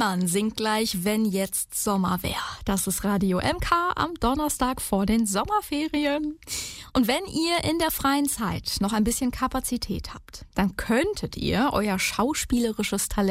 Hellmann singt gleich Wenn jetzt Sommer wär. Das ist Radio MK am Donnerstag vor den Sommerferien. Und wenn ihr in der freien Zeit noch ein bisschen Kapazität habt, dann könntet ihr euer schauspielerisches Talent